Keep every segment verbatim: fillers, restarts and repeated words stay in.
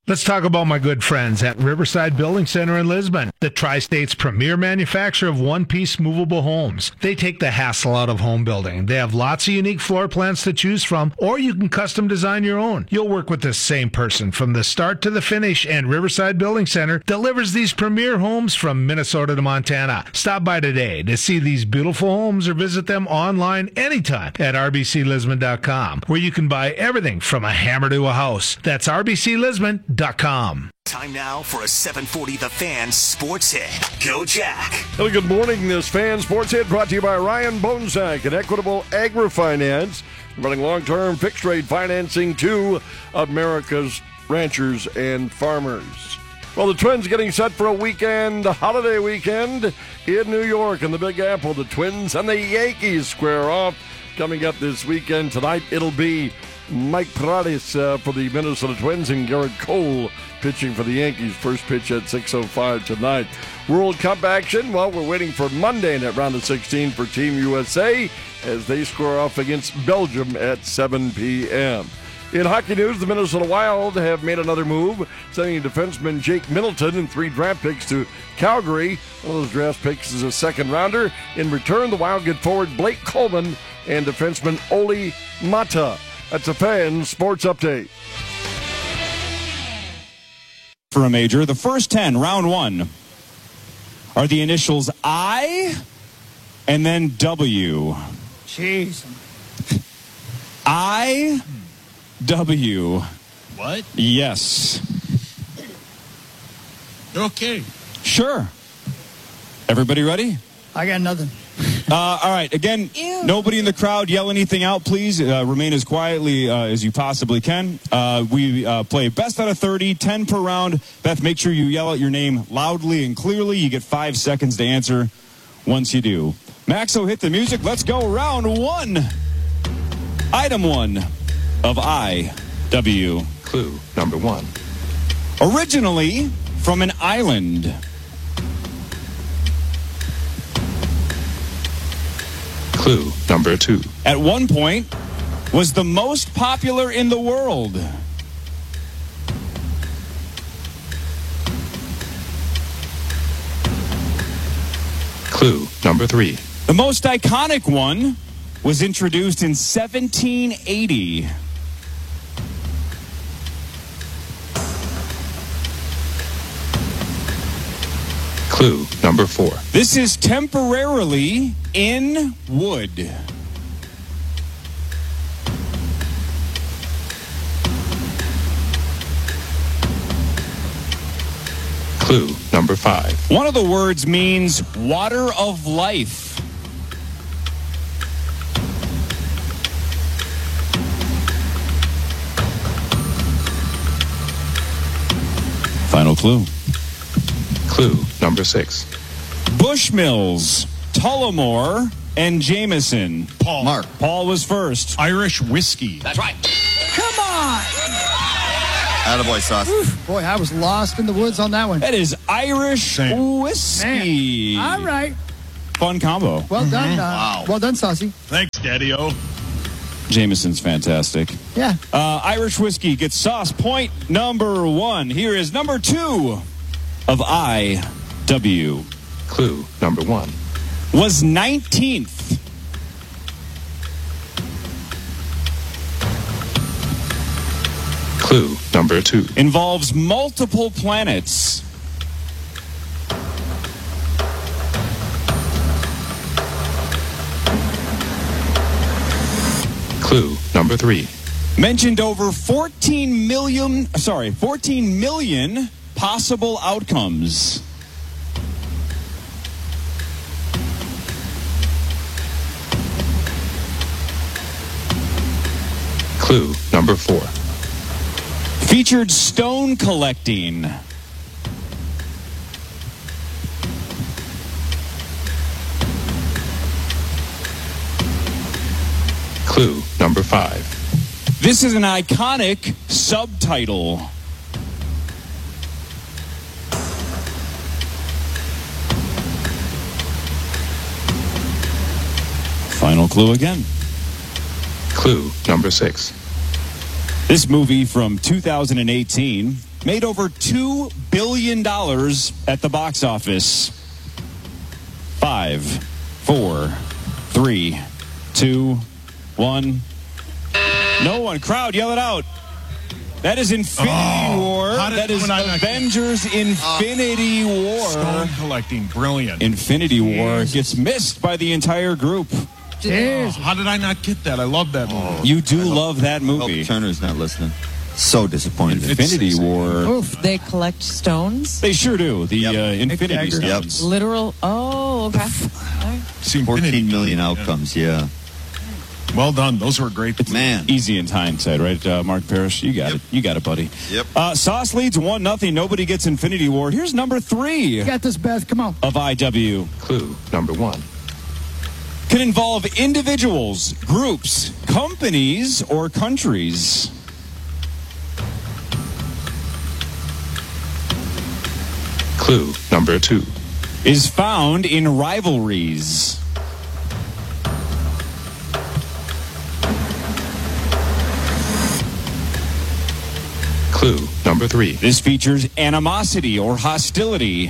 Let's talk about my good friends at Riverside Building Center in Lisbon, the Tri-State's premier manufacturer of one-piece movable homes. They take the hassle out of home building. They have lots of unique floor plans to choose from, or you can custom design your own. You'll work with the same person from the start to the finish, and Riverside Building Center delivers these premier homes from Minnesota to Montana. Stop by today to see these beautiful homes or visit them online anytime at r b c lisbon dot com, where you can buy everything from a hammer to a house. That's r b c lisbon dot com. Time now for a seven forty The Fan Sports Hit. Go Jack. Hello, good morning. This Fan Sports Hit brought to you by Ryan Bonsack and Equitable Agri-Finance, running long-term fixed-rate financing to America's ranchers and farmers. Well, the Twins getting set for a weekend, a holiday weekend in New York and the Big Apple. The Twins and the Yankees square off coming up this weekend. Tonight it'll be Mike Paredes uh, for the Minnesota Twins and Garrett Cole pitching for the Yankees. First pitch at six oh five tonight. World Cup action, well, we're waiting for Monday in that round of sixteen for Team U S A as they square off against Belgium at seven p.m. In hockey news, the Minnesota Wild have made another move, sending defenseman Jake Middleton and three draft picks to Calgary. One of those draft picks is a second rounder. In return, the Wild get forward Blake Coleman and defenseman Oli Mata. That's a Fan Sports Update. For a major, the first ten, round one, are the initials I and then W. Jeez. I, W. What? Yes. Okay. Sure. Everybody ready? I got nothing. Uh, all right. Again, Ew. Nobody in the crowd yell anything out, please. Uh, remain as quietly uh, as you possibly can. Uh, we uh, play best out of thirty, ten per round. Beth, make sure you yell out your name loudly and clearly. You get five seconds to answer once you do. Maxo, hit the music. Let's go. Round one. Item one of I, W. Clue number one. Originally from an island. Clue number two. At one point, was the most popular in the world. Clue number three. The most iconic one was introduced in seventeen eighty. Clue number four. This is temporarily in wood. Clue number five. One of the words means water of life. Final clue. Clue number six. Bushmills, Tullamore, and Jameson. Paul. Mark. Paul was first. Irish whiskey. That's right. Come on. Attaboy, Sauce. Oof, boy, I was lost in the woods on that one. That is Irish Same. whiskey. Man. All right. Fun combo. Well done. Uh, Wow. Well done, Saucy. Thanks, Daddy-O. Jameson's fantastic. Yeah. Uh, Irish whiskey gets sauce. Point number one. Here is number two of I, W. Clue number one. Was nineteenth. Clue number two. Involves multiple planets. Clue number three. Mentioned over fourteen million, sorry, fourteen million possible outcomes. Clue number four. Featured stone collecting. Clue number five. This is an iconic subtitle. Final clue again. Clue number six. This movie from two thousand eighteen made over two billion dollars at the box office. Five, four, three, two, one. No one. Crowd, yell it out. That is Infinity Oh, War. how did- That is when I- I- Avengers Infinity War. Stone collecting, brilliant. Infinity War gets missed by the entire group. Oh, how did I not get that? I love that movie. You do love that Oh, movie. Turner's not listening. So disappointed. Infinity War. Oof, they collect stones? They sure do. The Yep. uh, Infinity Dagger. Stones. Literal. Oh, okay. All right. See, Infinity fourteen million yeah. outcomes, yeah. Well done. Those were great. Man. Easy in hindsight, right, uh, Mark Parrish? You got Yep. it. You got it, buddy. Yep. Uh, Sauce leads one nothing. Nobody gets Infinity War. Here's number three You got this, Beth. Come on. of I W. Clue number one. Can involve individuals, groups, companies, or countries. Clue number two. Is found in rivalries. Clue number three. This features animosity or hostility.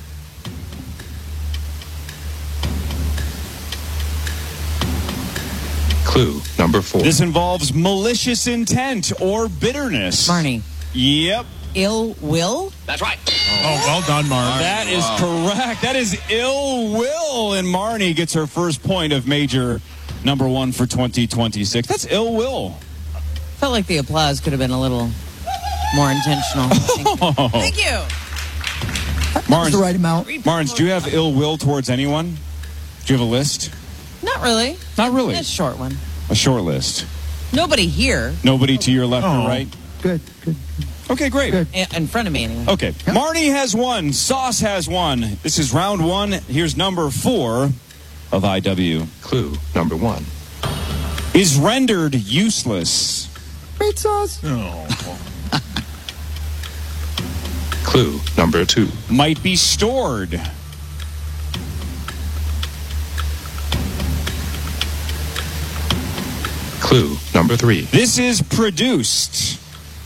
Clue number four. This involves malicious intent or bitterness. Marnie. Yep. Ill will? Oh, well done, Mark. That is correct. That is ill will. And Marnie gets her first point of major number one for twenty twenty-six. That's ill will. Felt like the applause could have been a little more intentional. Thank you. That's the Marnes, right amount. Marnes, do you have ill will towards anyone? Do you have a list? Not really. Not really. A short one. A short list. Nobody here. Nobody to your left Oh. or right? Good, good. Okay, great. Good. In in front of me, anyway. Okay. Marnie has one. Sauce has one. This is round one. Here's number four of I W. Clue number one. Is rendered useless. Meat sauce. Oh. Clue number two. Might be stored. Clue number three. This is produced.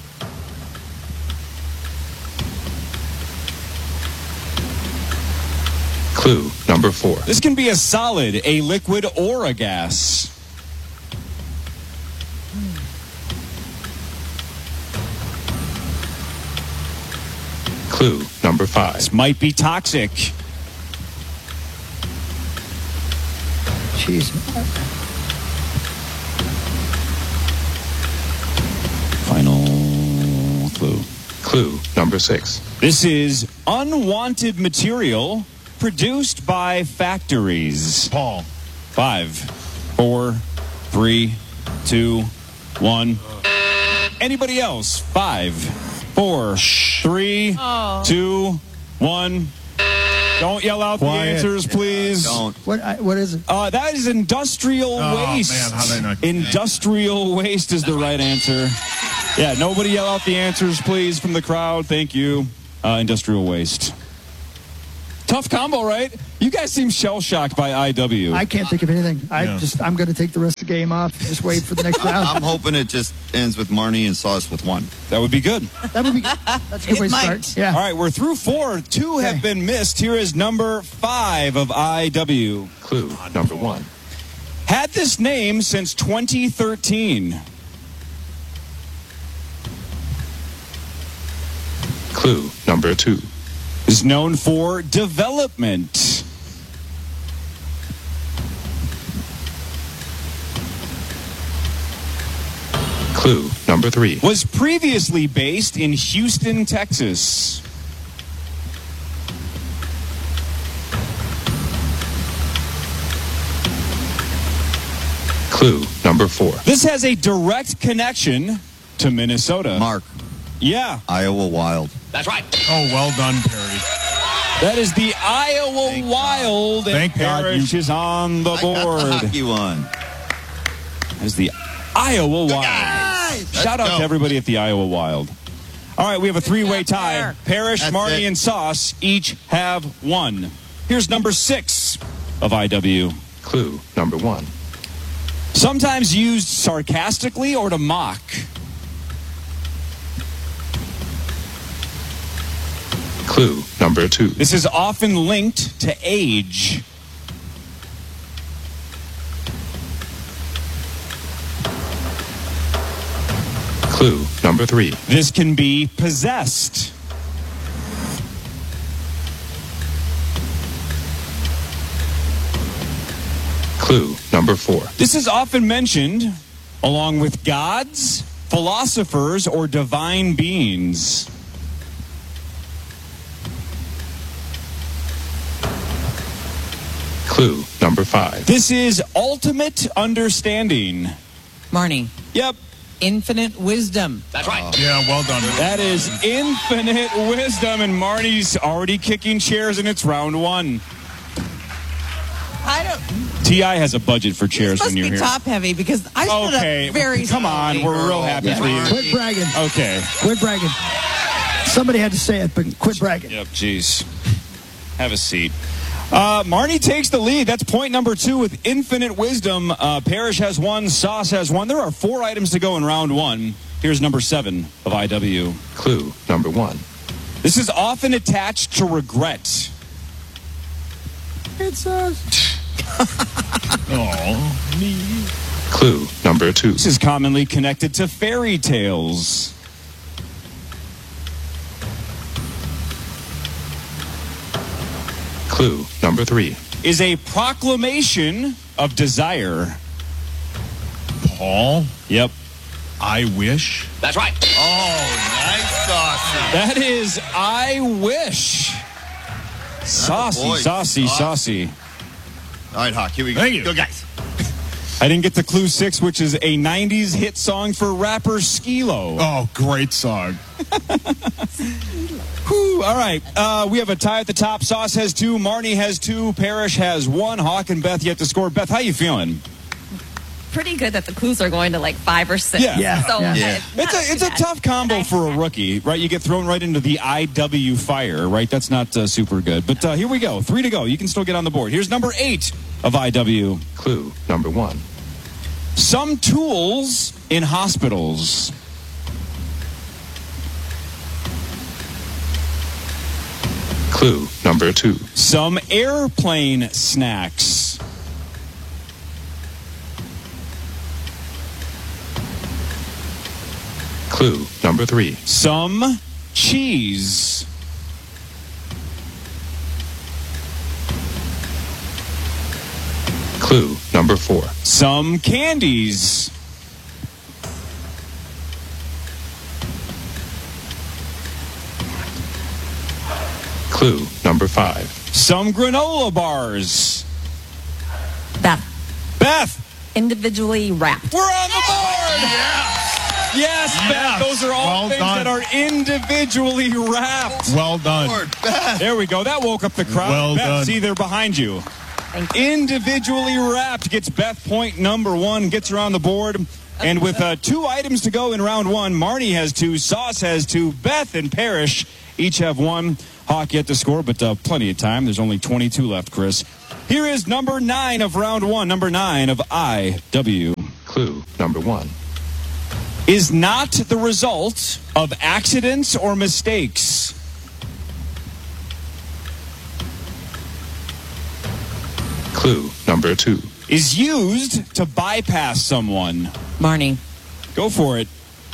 Clue number four. This can be a solid, a liquid, or a gas. Clue number five. This might be toxic. Jeez. Final clue. Clue number six. This is unwanted material produced by factories. Paul. Five, four, three, two, one. Anybody else? Five, four, three, two, one. Don't yell out Quiet. the answers, please. Don't. What? I, what is it? Uh, that is industrial Oh, waste. man, how did I not- Industrial waste is the right answer. Yeah, nobody yell out the answers, please, from the crowd. Thank you. Uh, industrial waste. Tough combo, right? You guys seem shell-shocked by I W. I can't think of anything. I Yeah. just, I'm going to take the rest of the game off. Just wait for the next round. I'm hoping it just ends with Marnie and Sauce with one. That would be good. That would be. That's a good It way to might. start. Yeah. All right, we're through four. Two have Okay. been missed. Here is number five of I W. Clue number one. Had this name since twenty thirteen. Clue number two. Is known for development. Clue number three. Was previously based in Houston, Texas. Clue number four. This has a direct connection to Minnesota. Mark, Yeah, Iowa Wild. Oh, well done, Perry. that is the Iowa Thank God. Wild. And Thank God Parrish you- is on the I got the board. hockey one. That is the Iowa Wild. Shout out go. to everybody at the Iowa Wild. All right, we have a three-way tie. Parrish, That's Marty, it. and Sauce each have one. Here's number six of I W. Clue number one. Sometimes used sarcastically or to mock. Clue number two. This is often linked to age. Clue number three. This can be possessed. Clue number four. This is often mentioned along with gods, philosophers, or divine beings. Clue number five. This is ultimate understanding. Marnie. Yep. Infinite wisdom. That's right. Yeah, well done. That is infinite wisdom, and Marnie's already kicking chairs, and it's round one. I don't. T I has a budget for chairs This must when you're be here. top heavy because I stood Okay, up very come on, slowly. we're real happy for you. Quit bragging. Okay. Quit bragging. Somebody had to say it, but quit bragging. Yep, jeez. Have a seat. Uh, Marnie takes the lead. That's point number two with infinite wisdom. Uh, Parrish has one. Sauce has one. There are four items to go in round one. Here's number seven of I W. Clue number one. This is often attached to regret. It's us. Oh, me. Clue number two. This is commonly connected to fairy tales. Clue number three. Is a proclamation of desire. Paul, Yep. I wish. That's right. That is I wish. Saucy, boy. saucy, Saucy. saucy. All right, Hawk, here we go. Thank you. Go, guys. I didn't get to clue six, which is a nineties hit song for rapper Skee-Lo. Oh, great song. Whew, all right. Uh, we have a tie at the top. Sauce has two. Marnie has two. Parrish has one. Hawk and Beth yet to score. Beth, how you feeling? Pretty good that the clues are going to like five or six. Yeah. Yeah. So Yeah. uh, Yeah. not It's a too it's a bad. tough combo Nice. for a rookie, right? You get thrown right into the I W fire, right? That's not uh, super good. But uh, here we go. Three to go. You can still get on the board. Here's number eight of I W. Clue number one. Some tools in hospitals. Clue number two. Some airplane snacks. Clue number three. Some cheese. Clue number four. Some candies. Clue number five. Some granola bars. Beth, Beth, individually wrapped. we're on the board. Yes, Yes. Beth. Those are all Well things done. that are individually wrapped. Well done. Lord, Beth. There we go. That woke up the crowd. Well Beth, done. see, they're behind you. Thank you. Individually wrapped gets Beth point number one, gets her on the board. And with uh, two items to go in round one, Marnie has two, Sauce has two, Beth and Parrish each have one. Hawk yet to score, but uh, plenty of time. There's only twenty-two left, Chris. Here is number nine of round one, number nine of I W. Clue number one. Is not the result of accidents or mistakes. Clue number two. Is used to bypass someone. Marnie. Go for it.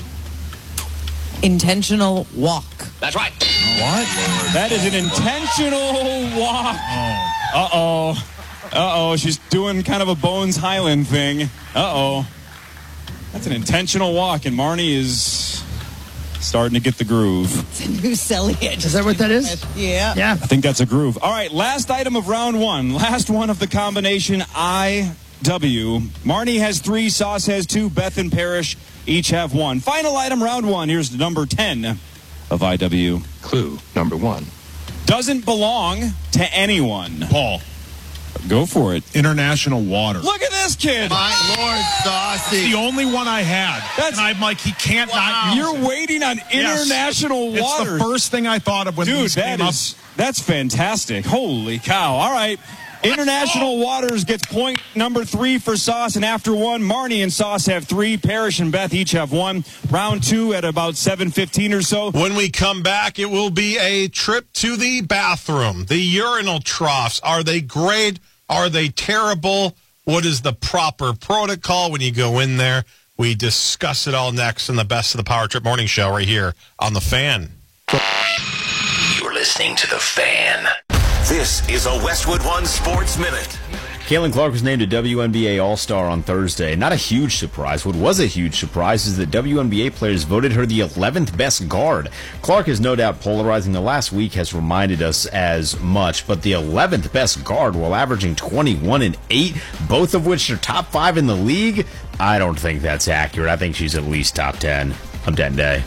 Intentional walk. That's right. What? That is an intentional walk. Uh-oh. Uh-oh. She's doing kind of a Bones Highland thing. Uh-oh. That's an intentional walk, and Marnie is starting to get the groove. It's a new silly. Is that what that is? Yeah. Yeah. I think that's a groove. All right, last item of round one. Last one of the combination I W. Marnie has three, Sauce has two, Beth and Parrish each have one. Final item, round one. Here's the number ten of I W. Clue number one. Doesn't belong to anyone. Paul, Go for it. international water. Look at this kid. My Lord, Saucy. The only one I had. That's- and I'm like, he can't not use You're it. waiting on Yes. international It's water. the first thing I thought of when Dude, these that came is, that's fantastic. Holy cow. All right. International Waters gets point number three for Sauce, and after one, Marnie and Sauce have three. Parrish and Beth each have one. Round two at about seven fifteen or so. When we come back, it will be a trip to the bathroom. The urinal troughs, are they great? Are they terrible? What is the proper protocol when you go in there? We discuss it all next in the Best of the Power Trip Morning Show right here on The Fan. You're listening to The Fan. This is a Westwood One Sports Minute. Caitlin Clark was named a W N B A All-Star on Thursday. Not a huge surprise. What was a huge surprise is that W N B A players voted her the eleventh best guard. Clark is no doubt polarizing. The last week has reminded us as much, but the eleventh best guard while averaging twenty-one and eight, both of which are top five in the league, I don't think that's accurate. I think she's at least top ten. I'm Den Day.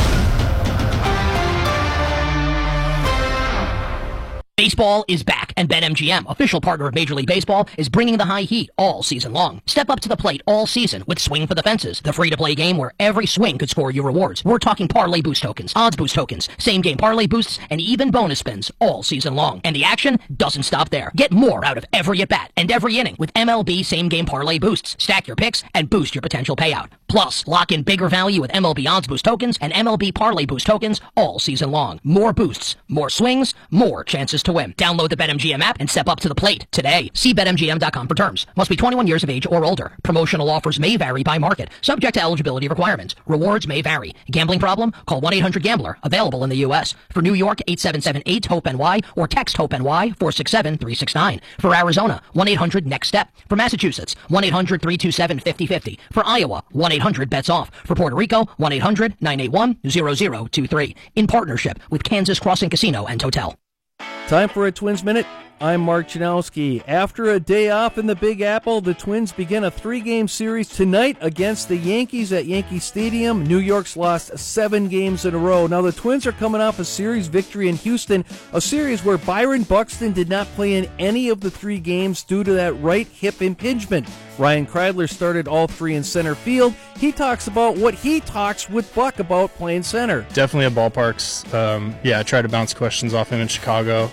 Baseball is back, and BetMGM, official partner of Major League Baseball, is bringing the high heat all season long. Step up to the plate all season with Swing for the Fences, the free-to-play game where every swing could score you rewards. We're talking parlay boost tokens, odds boost tokens, same-game parlay boosts, and even bonus spins all season long. And the action doesn't stop there. Get more out of every at-bat and every inning with M L B same-game parlay boosts. Stack your picks and boost your potential payout. Plus, lock in bigger value with M L B odds boost tokens and M L B parlay boost tokens all season long. More boosts, more swings, more chances to win. Download the BetMGM app and step up to the plate today. See Bet M G M dot com for terms. Must be twenty-one years of age or older. Promotional offers may vary by market. Subject to eligibility requirements. Rewards may vary. Gambling problem? Call one eight hundred gambler. Available in the U S. For New York, eight seven seven eight hope N Y or text HOPE-NY four six seven three six nine. For Arizona, one eight hundred next step. For Massachusetts, one eight hundred three two seven five zero five zero. For Iowa, one eight hundred bets off. For Puerto Rico, one eight hundred nine eight one zero zero two three. In partnership with Kansas Crossing Casino and Hotel. Time for a Twins Minute. I'm Mark Janowski. After a day off in the Big Apple, the Twins begin a three-game series tonight against the Yankees at Yankee Stadium. New York's lost seven games in a row. Now, the Twins are coming off a series victory in Houston, a series where Byron Buxton did not play in any of the three games due to that right hip impingement. Ryan Kreidler started all three in center field. He talks about what he talks with Buck about playing center. Definitely at ballparks. Um, yeah, I tried to bounce questions off him in Chicago.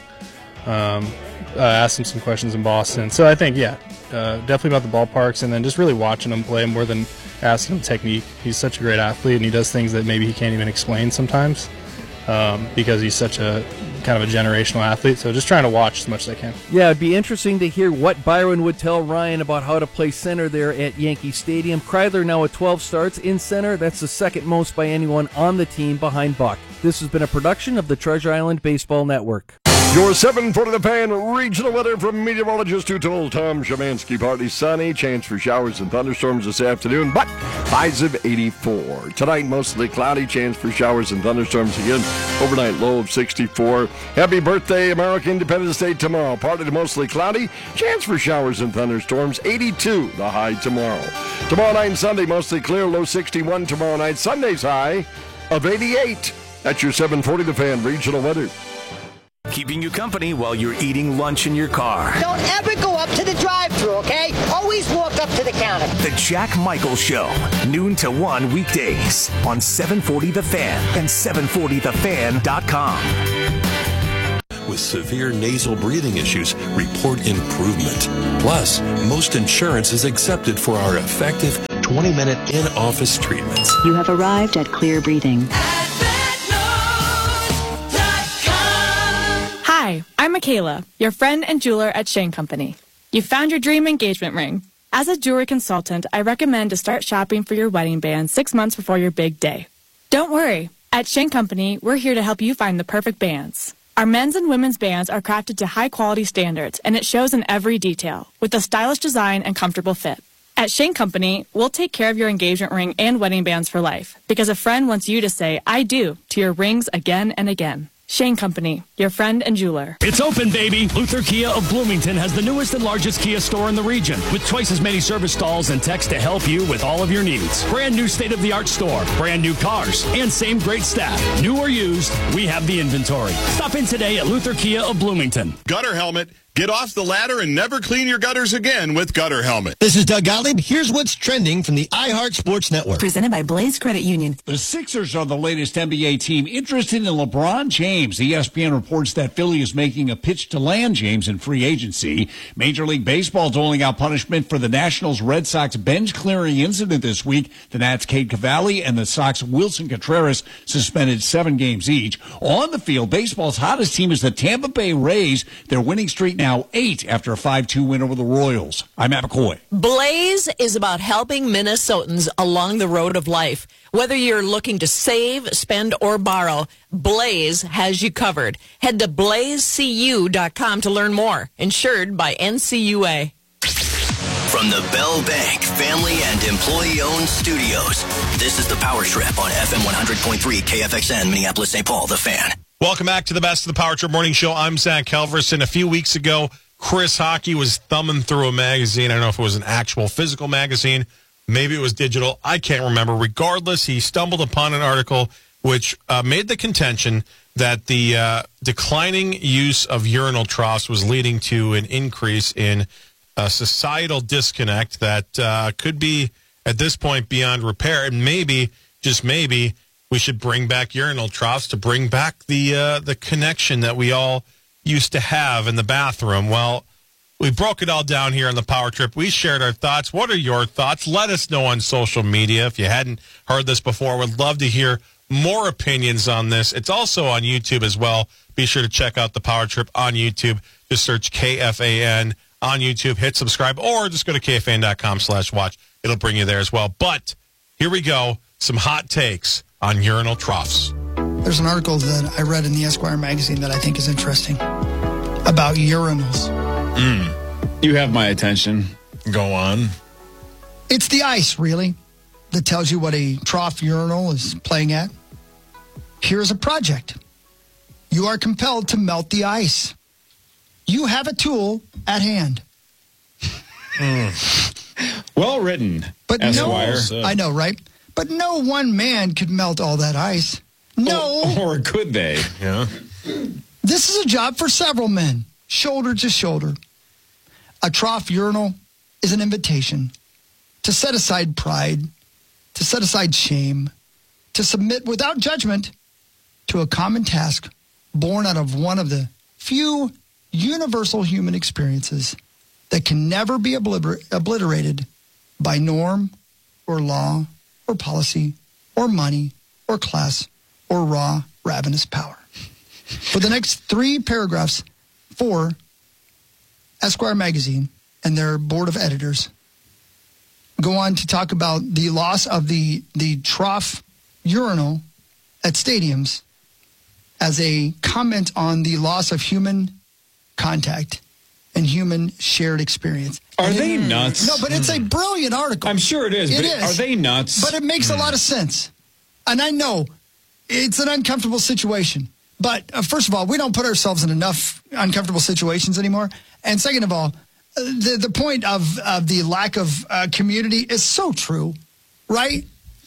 Um, uh, asked him some questions in Boston. So I think, yeah, uh, definitely about the ballparks, and then just really watching him play more than asking him technique. He's such a great athlete, and he does things that maybe he can't even explain sometimes um, because he's such a kind of a generational athlete. So just trying to watch as much as I can. Yeah, it'd be interesting to hear what Byron would tell Ryan about how to play center there at Yankee Stadium. Kreidler now at twelve starts in center. That's the second most by anyone on the team behind Buck. This has been a production of the Treasure Island Baseball Network. Your seven foot of the fan regional weather from meteorologist who told Tom Szymanski. Partly sunny, chance for showers and thunderstorms this afternoon, but highs of eighty-four. Tonight, mostly cloudy, chance for showers and thunderstorms again. Overnight low of sixty-four. Happy birthday, American Independence Day tomorrow. Partly to mostly cloudy, chance for showers and thunderstorms. eighty-two, the high tomorrow. Tomorrow night and Sunday, mostly clear, low sixty-one. Tomorrow night, Sunday's high of eighty-eight. That's your seven forty The Fan regional weather. Keeping you company while you're eating lunch in your car. Don't ever go up to the drive-thru, okay? Always walk up to the counter. The Jack Michael Show, noon to one weekdays on seven forty The Fan and seven forty the fan dot com. With severe nasal breathing issues, report improvement. Plus, most insurance is accepted for our effective twenty minute in-office treatments. You have arrived at Clear Breathing. Hi, I'm Michaela, your friend and jeweler at Shane Company. You found your dream engagement ring. As a jewelry consultant, I recommend to start shopping for your wedding band six months before your big day. Don't worry. At Shane Company, we're here to help you find the perfect bands. Our men's and women's bands are crafted to high-quality standards, and it shows in every detail, with a stylish design and comfortable fit. At Shane Company, we'll take care of your engagement ring and wedding bands for life, because a friend wants you to say, I do, to your rings again and again. Shane Company, your friend and jeweler. It's open, baby. Luther Kia of Bloomington has the newest and largest Kia store in the region, with twice as many service stalls and techs to help you with all of your needs. Brand new state-of-the-art store, brand new cars, and same great staff. New or used, we have the inventory. Stop in today at Luther Kia of Bloomington. Gutter helmet, Get off the ladder and never clean your gutters again with Gutter Helmet. This is Doug Gottlieb. Here's what's trending from the iHeart Sports Network. Presented by Blaze Credit Union. The Sixers are the latest N B A team interested in LeBron James. E S P N reports that Philly is making a pitch to land James in free agency. Major League Baseball doling out punishment for the Nationals Red Sox bench clearing incident this week. The Nats' Cade Cavalli and the Sox' Wilson Contreras suspended seven games each. On the field, baseball's hottest team is the Tampa Bay Rays. Their winning streak now eight after a five two win over the Royals. I'm Matt McCoy. Blaze is about helping Minnesotans along the road of life. Whether you're looking to save, spend, or borrow, Blaze has you covered. Head to blaze c u dot com to learn more. Insured by N C U A. From the Bell Bank family and employee-owned studios, this is the Power Trip on F M one hundred point three K F X N, Minneapolis, Saint Paul, The Fan. Welcome back to the Best of the Power Trip Morning Show. I'm Zach Helverson. A few weeks ago, Chris Hockey was thumbing through a magazine. I don't know if it was an actual physical magazine. Maybe it was digital. I can't remember. Regardless, he stumbled upon an article which uh, made the contention that the uh, declining use of urinal troughs was leading to an increase in a societal disconnect that uh, could be, at this point, beyond repair. And maybe, just maybe, we should bring back urinal troughs to bring back the uh, the connection that we all used to have in the bathroom. Well, we broke it all down here on the Power Trip. We shared our thoughts. What are your thoughts? Let us know on social media. If you hadn't heard this before, would love to hear more opinions on this. It's also on YouTube as well. Be sure to check out the Power Trip on YouTube. Just search K F A N on YouTube. Hit subscribe, or just go to K F A N dot com slash watch. It'll bring you there as well. But here we go. Some hot takes on urinal troughs. There's an article that I read in the Esquire magazine that I think is interesting about urinals. Mm. You have my attention. Go on. It's the ice, really, that tells you what a trough urinal is playing at. Here's a project. You are compelled to melt the ice. You have a tool at hand. Mm. Well written, but Esquire. No, I know, right? But no one man could melt all that ice. No. Or, or could they? Yeah. This is a job for several men, shoulder to shoulder. A trough urinal is an invitation to set aside pride, to set aside shame, to submit without judgment to a common task born out of one of the few universal human experiences that can never be obliter- obliterated by norm or law or policy or money or class or raw, ravenous power. For the next three paragraphs, for Esquire magazine and their board of editors go on to talk about the loss of the, the trough urinal at stadiums as a comment on the loss of human contact and human shared experience. Are and they it, nuts? No, but it's a brilliant article. I'm sure it is, it but is. Are they nuts? But it makes mm. a lot of sense. And I know it's an uncomfortable situation. But uh, first of all, we don't put ourselves in enough uncomfortable situations anymore. And second of all, uh, the, the point of, of the lack of uh, community is so true, right?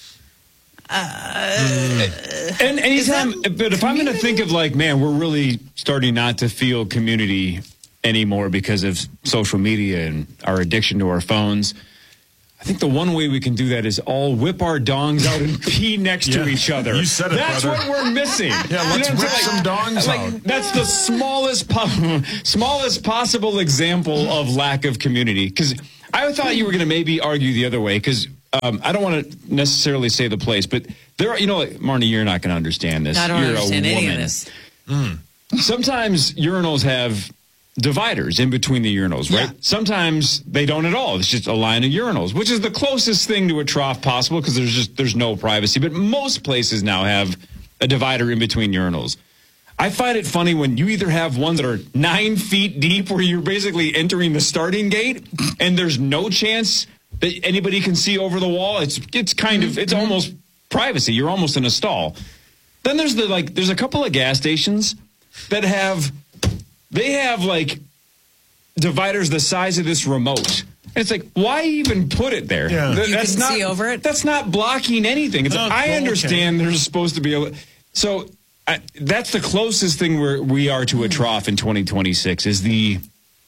Uh, mm. And anytime, but if I'm going to think of like, man, we're really starting not to feel community anymore because of social media and our addiction to our phones. I think the one way we can do that is all whip our dongs out and pee next yeah. to each other. You said it, That's brother. what we're missing. Yeah, let's you know whip like, some dongs like, out. That's the smallest, po- smallest possible example of lack of community. Because I thought you were going to maybe argue the other way. Because um, I don't want to necessarily say the place, but there are, you know, like, Marnie, you're not going to understand this. I don't you're understand a woman. any of this. Mm. Sometimes urinals have dividers in between the urinals, right? Yeah. Sometimes they don't at all. It's just a line of urinals, which is the closest thing to a trough possible because there's just there's no privacy. But most places now have a divider in between urinals. I find it funny when you either have ones that are nine feet deep where you're basically entering the starting gate and there's no chance that anybody can see over the wall. It's it's kind of, it's almost privacy. You're almost in a stall. Then there's the like, there's a couple of gas stations that have They have, like, dividers the size of this remote. And it's like, why even put it there? Yeah. Th- You that's can not, see over it? That's not blocking anything. It's Oh, like, I well, understand okay. there's supposed to be a... So I, that's the closest thing we're, we are to a trough in twenty twenty-six is the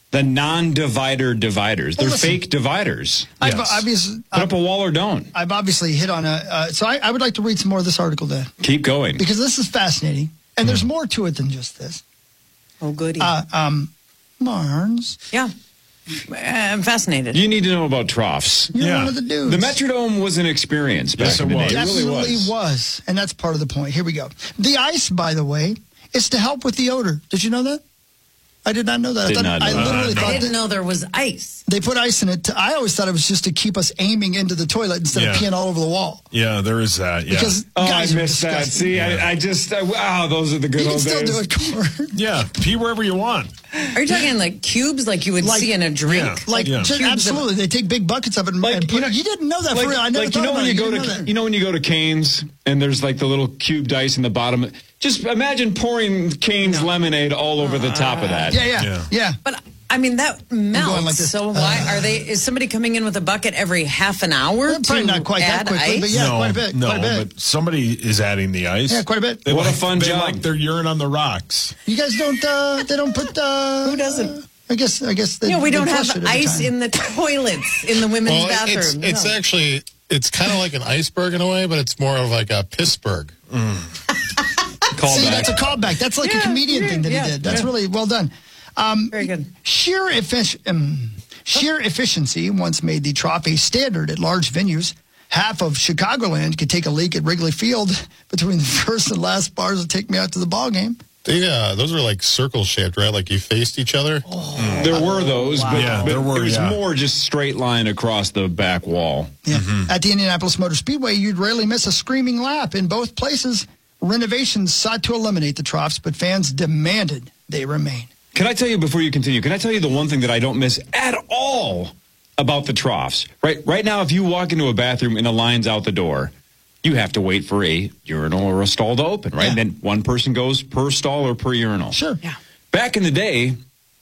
the non-divider dividers. They're Well, listen, fake dividers. I've obviously Put up a wall or don't. I've obviously hit on a. Uh, so I, I would like to read some more of this article, Dan, Keep going. because this is fascinating, and there's more to it than just this. Oh, goody. Uh, um, Marnes. Yeah. I'm fascinated. You need to know about troughs. You're one of the dudes. The Metrodome was an experience back Yes, in it the was. day. It It really absolutely was. was. And that's part of the point. Here we go. The ice, by the way, is to help with the odor. Did you know that? I did not know that. Did I, thought, not know I that. literally Uh, no. thought I didn't that know there was ice. they put ice in it. To, I always thought it was just to keep us aiming into the toilet instead Yeah. of peeing all over the wall. Yeah, there is that. Yeah. Because Oh, I guys are missed that. disgusting. See, I, I just, I, wow, those are the good You can old still days. do it, Cord. yeah, pee wherever you want. Are you talking like cubes like you would Like- see in a drink? Yeah. Like, Yeah. just- Cubes of- absolutely. They take big buckets of it and, and put it. You didn't know that like, for real. I never like, thought you know about when it. you go didn't to know that. you know when you go to Cane's and there's like the little cubed ice in the bottom. Just imagine pouring Cane's lemonade all over the top of that. Yeah, yeah, yeah. Yeah. But I mean that going melts. like this. So why are they? Is somebody coming in with a bucket every half an hour? Well, probably to not quite that add quickly, ice? but yeah, no, quite a bit. No, quite a bit. but somebody is adding the ice. Yeah, quite a bit. They What a like, fun they job. like their urine on the rocks. You guys don't. Uh, they don't put. Uh, Who doesn't? I guess. I guess. They, You know, we they don't flush have it every ice time. in the toilets in the women's Well, bathroom. it's, it's No. actually, it's kind of like an iceberg in a way, but it's more of like a pissberg. Call See, back. that's a callback. That's like a Yeah, comedian yeah, thing that yeah, he did. That's yeah. really well done. Um, Very good. Sheer, effic- um, sheer efficiency once made the trough a standard at large venues. Half of Chicagoland could take a leak at Wrigley Field between the first and last bars that take me out to the ball game. They, uh, those were like circle shaped, right? Like you faced each other. Oh. There were those, but, Yeah, but there were, it was yeah. more just straight line across the back wall. Yeah. Mm-hmm. At the Indianapolis Motor Speedway, you'd rarely miss a screaming lap. In both places, renovations sought to eliminate the troughs, but fans demanded they remain. Can I tell you before you continue? Can I tell you the one thing that I don't miss at all about the troughs? Right, right now, if you walk into a bathroom and a line's out the door, you have to wait for a urinal or a stall to open, right? Yeah. And then one person goes per stall or per urinal. Sure. Yeah. Back in the day,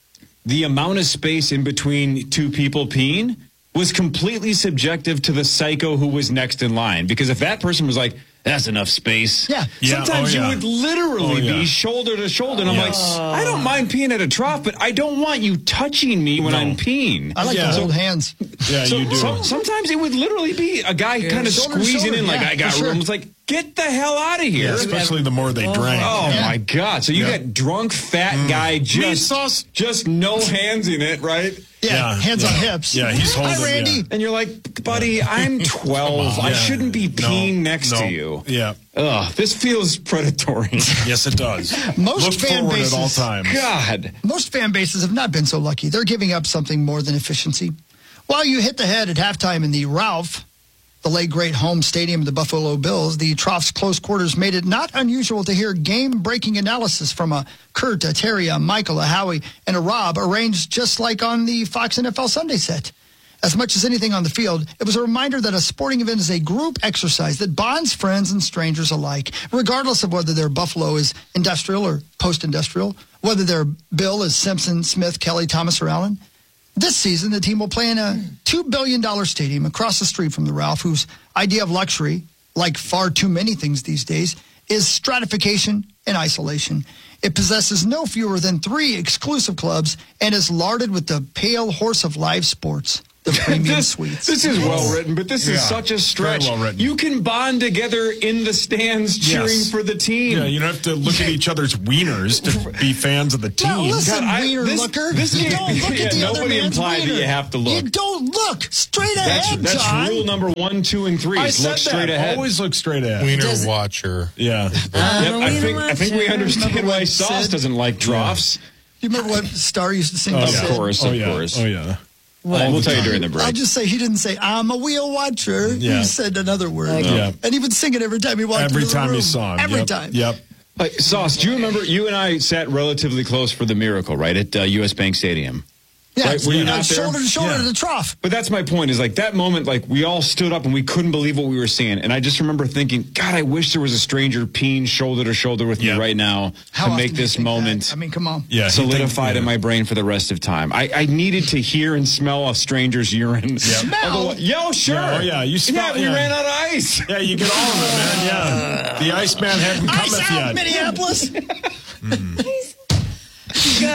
the amount of space in between two people peeing was completely subjective to the psycho who was next in line. Because if that person was like, that's enough space. Yeah. Yeah, Sometimes oh, yeah. you would literally Oh, yeah. be shoulder to shoulder. And I'm Yes. like, I don't mind peeing at a trough, but I don't want you touching me when No. I'm peeing. I like Yeah. to So- hold hands. Yeah, So, you do. so- sometimes it would literally be a guy kind of Shoulder to squeezing shoulder, in like, yeah, I got for sure. room. It's like, get the hell out of here. Yeah, especially the more they drank. Oh, Yeah. my God. So you Yeah. got drunk, fat guy, Meat just, sauce. just no hands in it, right? Yeah, Yeah, hands yeah. on hips. Yeah, he's holding. Hi, Randy. Yeah. And you're like, buddy, I'm twelve. I Yeah. shouldn't be No, peeing next no. to you. Yeah. Ugh, this feels predatory. Yes, it does. Most Look fan forward bases- at all times. God. Most fan bases have not been so lucky. They're giving up something more than efficiency. While you hit the head at halftime in the Ralph, the late great home stadium of the Buffalo Bills, the Trough's close quarters made it not unusual to hear game-breaking analysis from a Kurt, a Terry, a Michael, a Howie, and a Rob arranged just like on the Fox N F L Sunday set. As much as anything on the field, it was a reminder that a sporting event is a group exercise that bonds friends and strangers alike, regardless of whether their Buffalo is industrial or post-industrial, whether their Bill is Simpson, Smith, Kelly, Thomas, or Allen. This season, the team will play in a two billion dollars stadium across the street from the Ralph, whose idea of luxury, like far too many things these days, is stratification and isolation. It possesses no fewer than three exclusive clubs and is larded with the pale horse of live sports, the premium this, suites. This is well written, but this Yeah, is such a stretch. very well written. You can bond together in the stands cheering Yes. for the team. Yeah, you don't have to look at each other's wieners to be fans of the team. Now listen, God, I- wiener this- looker. this you game- don't look yeah, at the other nobody man's implied that wiener. you have to look. You don't look straight That's, ahead, that's John. rule number one, two, and three. I is said look straight that. ahead. Always look straight ahead. Wiener Does- watcher. Yeah. Yep, I think I think we understand Remember why what Sauce Sid- doesn't like troughs. Do you remember what Star used to sing? Oh, to Of Sid? course, oh, of yeah. course. Oh, yeah. Well, we'll tell you during the break. I'll just say he didn't say, I'm a wheel watcher. Yeah. He said another word. Yeah. And he would sing it every time he walked Every into the time room. he saw him. Every Yep. time. Yep. Like, Sauce, do you remember you and I sat relatively close for the Miracle, right, at uh, U S Bank Stadium? Yeah, Right, were you yeah. not there? Shoulder to shoulder Yeah. to the trough. But that's my point, is like that moment, like we all stood up and we couldn't believe what we were seeing. And I just remember thinking, God, I wish there was a stranger peeing shoulder to shoulder with Yeah. me right now How to often make do you this think moment that? I mean, come on. Yeah. he solidified think- in yeah. my brain for the rest of time. I, I needed to hear and smell a stranger's urine. Smell? Otherwise- Yo, sure. Yeah, oh, yeah, you smell- Yeah, we yeah. ran out of ice. Yeah, you get all of it, man. Yeah. The Iceman hadn't Ice cometh out, yet. Minneapolis. God,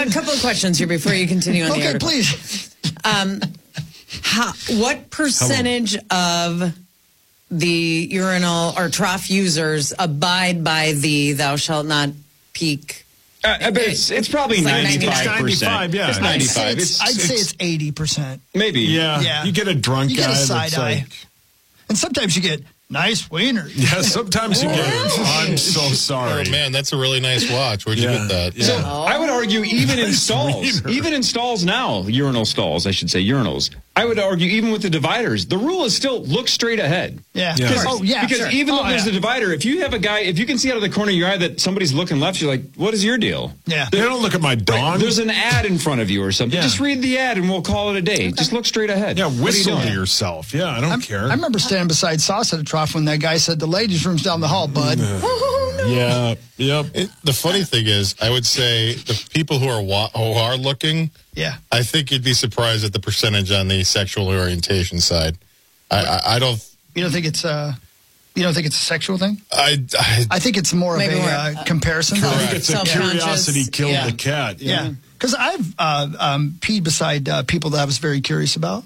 a couple of questions here before you continue on the Okay, article. please. Um, how, what percentage of the urinal or trough users abide by the "thou shalt not peek"? Uh, but it's it's probably It's like ninety-five percent. ninety-five, yeah. It's I'd ninety-five. I'd say it's, I'd say it's eighty percent. Maybe. Yeah. Yeah. You get a drunk You guy get a that's side eye. like, And sometimes you get nice wiener. yeah, sometimes you get, I'm so sorry. Oh, man, that's a really nice watch. Where'd you Yeah, get that? yeah. So I would argue even in Nice stalls, wiener. even in stalls now, urinal stalls, I should say urinals. I would argue even with the dividers, the rule is still look straight ahead. Yeah. Yeah. Because- Oh, yeah. Because sure. even Oh, though there's yeah. a divider, if you have a guy, if you can see out of the corner of your eye that somebody's looking left, you're like, what is your deal? Yeah. They don't look at my dong. There's an ad in front of you or something. Yeah. Just read the ad and we'll call it a day. Just look straight ahead. Yeah, What are you whistle doing? to yourself. Yeah, I don't I'm- care. I remember standing beside Sauce at a trough when that guy said, the ladies' room's down the hall, bud. Yeah, yep. It, the funny thing is, I would say the people who are wa- who are looking, Yeah. I think you'd be surprised at the percentage on the sexual orientation side. I, I, I don't. You don't think it's uh you don't think it's a sexual thing? I, I, I think it's more Maybe of a more, uh, uh, comparison. I think it's a Self-conscious. curiosity killed Yeah. the cat. Yeah. Because I've uh, um, peed beside uh, people that I was very curious about.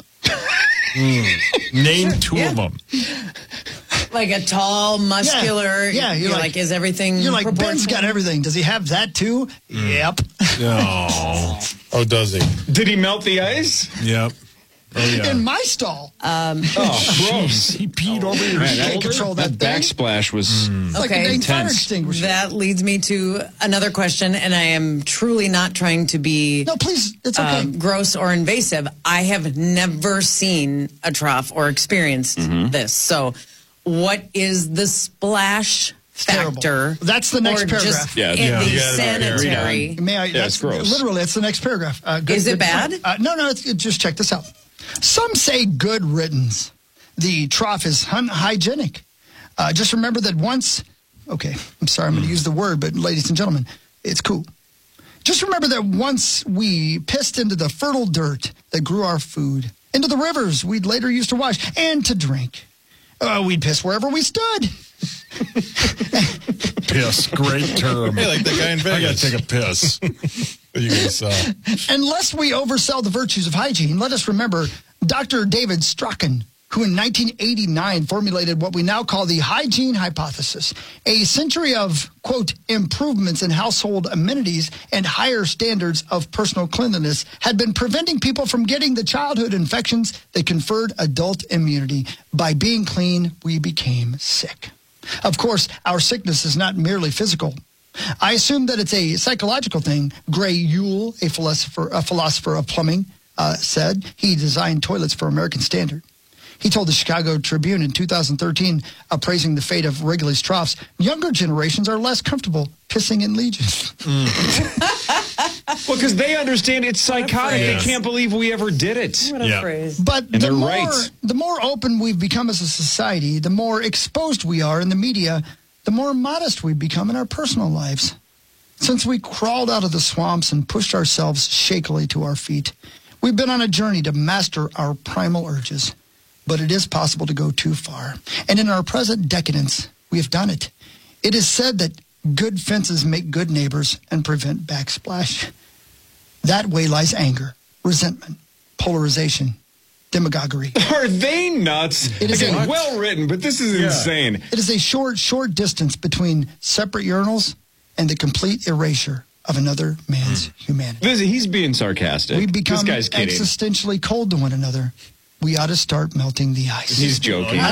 Name two of them. Like a tall, muscular. Yeah, You're, you're like, like- is everything? You're like, Ben's proportional? got everything. Does he have that too? Yep. Oh, oh, does he? Did he melt the ice? yep. Oh, yeah. In my stall. Um, Oh, gross. He peed over your Man, can't shoulder. control that, That thing. backsplash was. Mm. It's like a Okay. dang fire Intense. extinguisher. that leads me to another question, and I am truly not trying to be No, please. It's okay. um, gross or invasive. I have never seen a trough or experienced Mm-hmm. this. So, what is the splash terrible. factor? That's the next or paragraph. Just Yeah, in yeah. the You gotta be sanitary. careful. May I? Yeah, that's it's gross. Literally, it's the next paragraph. Uh, good- Is it good- bad? Uh, no, no. It's, just check this out. Some say good riddance. The trough is unhygienic. Uh, just remember that once. Okay, I'm sorry, I'm going to use the word, but ladies and gentlemen, it's cool. Just remember that once we pissed into the fertile dirt that grew our food, into the rivers we'd later use to wash and to drink. Uh, we'd piss wherever we stood. Piss. Great term. Hey, like that guy in I got Vegas. to take a piss. You guys saw. Unless we oversell the virtues of hygiene, let us remember Doctor David Strachan, who in nineteen eighty-nine formulated what we now call the hygiene hypothesis, a century of, quote, improvements in household amenities and higher standards of personal cleanliness had been preventing people from getting the childhood infections that conferred adult immunity. By being clean, we became sick. Of course, our sickness is not merely physical. I assume that it's a psychological thing. Gray Yule, a philosopher, a philosopher of plumbing, uh, said he designed toilets for American standard. He told the Chicago Tribune in two thousand thirteen, appraising the fate of Wrigley's troughs, younger generations are less comfortable pissing in legions. Well, because they understand it's psychotic. They phrase. can't believe we ever did it. What a Yeah. phrase. But And the they're more, right. the more open we've become as a society, the more exposed we are in the media, the more modest we've become in our personal lives. Since we crawled out of the swamps and pushed ourselves shakily to our feet, we've been on a journey to master our primal urges. But it is possible to go too far. And in our present decadence, we have done it. It is said that good fences make good neighbors and prevent backsplash. That way lies anger, resentment, polarization, demagoguery. Are they nuts? It is Again, a- well written, but this is Yeah. insane. It is a short, short distance between separate urinals and the complete erasure of another man's humanity. This, he's being sarcastic. We become this guy's kidding. existentially cold to one another. We ought to start melting the ice. He's joking.